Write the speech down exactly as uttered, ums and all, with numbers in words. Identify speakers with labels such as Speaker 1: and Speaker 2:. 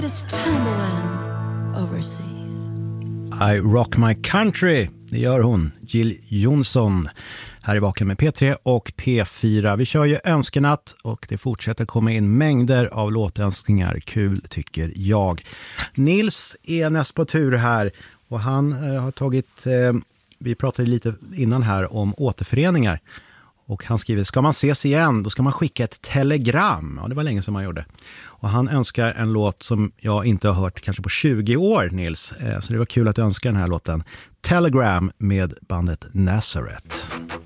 Speaker 1: It's tumbling overseas.
Speaker 2: I rock my country, det gör hon, Jill Johnson. Här i Vaken med P tre och P fyra. Vi kör ju önskenatt och det fortsätter komma in mängder av låtönskningar. Kul tycker jag. Nils är näst på tur här och han eh, har tagit, eh, vi pratade lite innan här om återföreningar. Och han skriver, ska man ses igen, då ska man skicka ett telegram. Ja, det var länge som man gjorde. Och han önskar en låt som jag inte har hört kanske på tjugo år, Nils. Så det var kul att önska den här låten. Telegram med bandet Nazareth.